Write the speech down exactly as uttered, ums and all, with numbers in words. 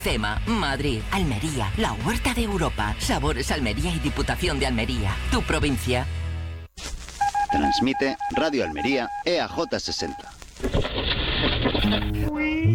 Cema, Madrid, Almería, la Huerta de Europa, Sabores Almería y Diputación de Almería. Tu provincia. Transmite Radio Almería E A J sesenta.